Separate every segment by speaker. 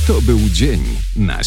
Speaker 1: To był dzień na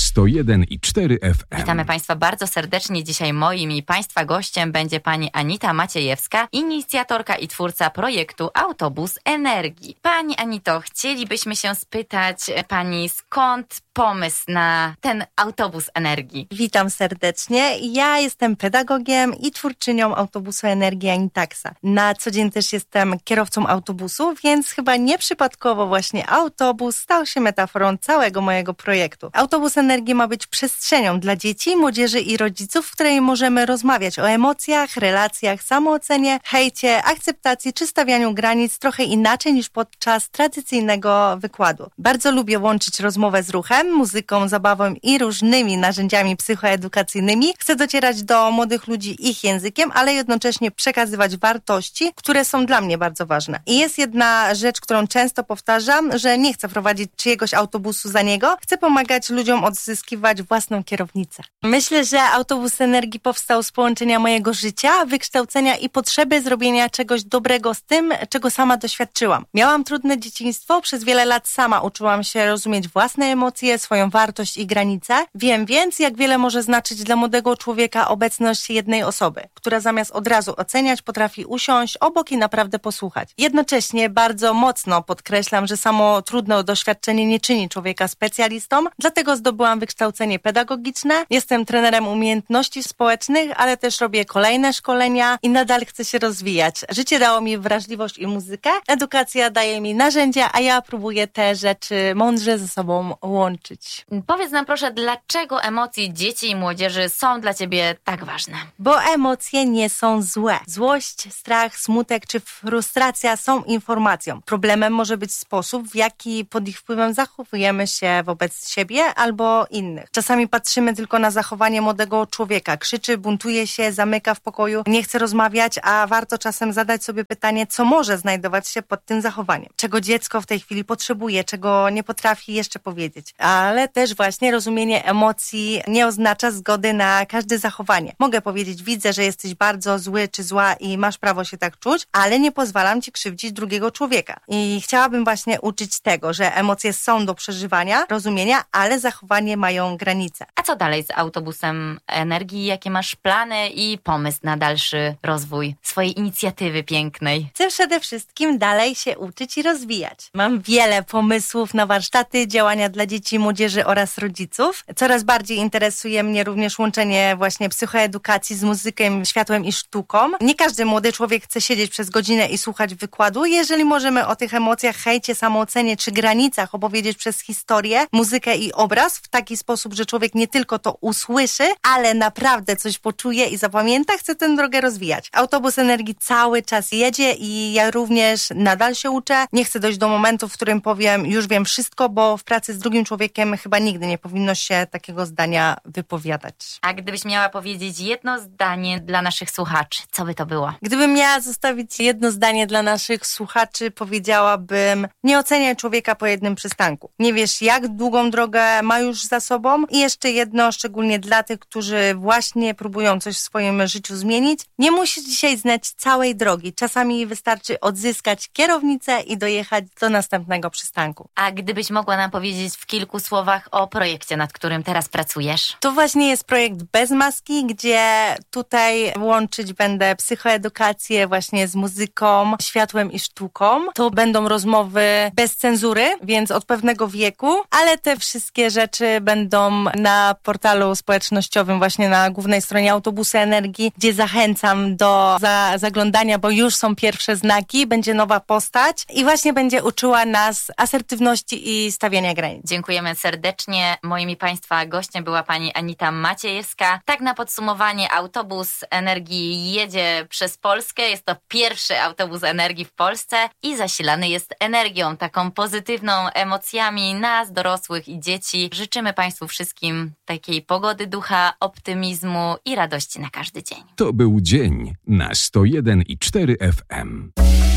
Speaker 1: 101,4 FM.
Speaker 2: Witamy Państwa bardzo serdecznie. Dzisiaj moim i Państwa gościem będzie pani Anita Maciejewska, inicjatorka i twórca projektu Autobus Energii. Pani Anito, chcielibyśmy się spytać Pani, skąd pomysł na ten Autobus Energii?
Speaker 3: Witam serdecznie. Ja jestem pedagogiem i twórczynią Autobusu Energii Anitaxa. Na co dzień też jestem kierowcą autobusu, więc chyba nieprzypadkowo właśnie autobus stał się metaforą całego mojego projektu. Autobus Energii ma być przestrzenią dla dzieci, młodzieży i rodziców, w której możemy rozmawiać o emocjach, relacjach, samoocenie, hejcie, akceptacji czy stawianiu granic trochę inaczej niż podczas tradycyjnego wykładu. Bardzo lubię łączyć rozmowę z ruchem, muzyką, zabawą i różnymi narzędziami psychoedukacyjnymi. Chcę docierać do młodych ludzi ich językiem, ale jednocześnie przekazywać wartości, które są dla mnie bardzo ważne. I jest jedna rzecz, którą często powtarzam, że nie chcę prowadzić czyjegoś autobusu za niego, chcę pomagać ludziom odzyskiwać własną kierownicę. Myślę, że Autobus Energii powstał z połączenia mojego życia, wykształcenia i potrzeby zrobienia czegoś dobrego z tym, czego sama doświadczyłam. Miałam trudne dzieciństwo, przez wiele lat sama uczyłam się rozumieć własne emocje, swoją wartość i granice. Wiem więc, jak wiele może znaczyć dla młodego człowieka obecność jednej osoby, która zamiast od razu oceniać, potrafi usiąść obok i naprawdę posłuchać. Jednocześnie bardzo mocno podkreślam, że samo trudne doświadczenie nie czyni człowieka specjalistą, dlatego zdobyłam wykształcenie pedagogiczne, jestem trenerem umiejętności społecznych, ale też robię kolejne szkolenia i nadal chcę się rozwijać. Życie dało mi wrażliwość i muzykę, edukacja daje mi narzędzia, a ja próbuję te rzeczy mądrze ze sobą łączyć.
Speaker 2: Powiedz nam proszę, dlaczego emocje dzieci i młodzieży są dla Ciebie tak ważne?
Speaker 3: Bo emocje nie są złe. Złość, strach, smutek czy frustracja są informacją. Problemem może być sposób, w jaki pod ich wpływem zachowujemy się wobec siebie albo innych. Czasami patrzymy tylko na zachowanie młodego człowieka. Krzyczy, buntuje się, zamyka w pokoju, nie chce rozmawiać, a warto czasem zadać sobie pytanie, co może znajdować się pod tym zachowaniem. Czego dziecko w tej chwili potrzebuje, czego nie potrafi jeszcze powiedzieć. Ale też właśnie rozumienie emocji nie oznacza zgody na każde zachowanie. Mogę powiedzieć, widzę, że jesteś bardzo zły czy zła i masz prawo się tak czuć, ale nie pozwalam ci krzywdzić drugiego człowieka. I chciałabym właśnie uczyć tego, że emocje są do przeżywania, rozumienia, ale zachowanie mają granice.
Speaker 2: A co dalej z Autobusem Energii? Jakie masz plany i pomysł na dalszy rozwój swojej inicjatywy pięknej?
Speaker 3: Chcę przede wszystkim dalej się uczyć i rozwijać. Mam wiele pomysłów na warsztaty, działania dla dzieci, młodzieży oraz rodziców. Coraz bardziej interesuje mnie również łączenie właśnie psychoedukacji z muzyką, światłem i sztuką. Nie każdy młody człowiek chce siedzieć przez godzinę i słuchać wykładu. Jeżeli możemy o tych emocjach, hejcie, samoocenie czy granicach opowiedzieć przez historię, muzykę i obraz w taki sposób, że człowiek nie tylko to usłyszy, ale naprawdę coś poczuje i zapamięta, chcę tę drogę rozwijać. Autobus Energii cały czas jedzie i ja również nadal się uczę. Nie chcę dojść do momentu, w którym powiem, już wiem wszystko, bo w pracy z drugim człowiekiem chyba nigdy nie powinno się takiego zdania wypowiadać.
Speaker 2: A gdybyś miała powiedzieć jedno zdanie dla naszych słuchaczy, co by to było?
Speaker 3: Gdybym miała zostawić jedno zdanie dla naszych słuchaczy, powiedziałabym: nie oceniaj człowieka po jednym przystanku. Nie wiesz, jak długą drogę ma już za sobą. I jeszcze jedno, szczególnie dla tych, którzy właśnie próbują coś w swoim życiu zmienić. Nie musisz dzisiaj znać całej drogi. Czasami wystarczy odzyskać kierownicę i dojechać do następnego przystanku.
Speaker 2: A gdybyś mogła nam powiedzieć w kilku słowach o projekcie, nad którym teraz pracujesz?
Speaker 3: To właśnie jest projekt Bez Maski, gdzie tutaj łączyć będę psychoedukację właśnie z muzyką, światłem i sztuką. To będą rozmowy bez cenzury, więc od pewnego wieku, ale te wszystkie rzeczy będą na portalu społecznościowym, właśnie na głównej stronie Autobusu Energii, gdzie zachęcam do zaglądania, bo już są pierwsze znaki, będzie nowa postać i właśnie będzie uczyła nas asertywności i stawiania granic.
Speaker 2: Dziękujemy serdecznie. Moim i Państwa gościem była pani Anita Maciejewska. Tak na podsumowanie, Autobus Energii jedzie przez Polskę. Jest to pierwszy Autobus Energii w Polsce i zasilany jest energią, taką pozytywną, emocjami nas, dorosłych i dzieci. Życzymy Państwu wszystkim takiej pogody ducha, optymizmu i radości na każdy dzień.
Speaker 1: To był dzień na 101,4 FM.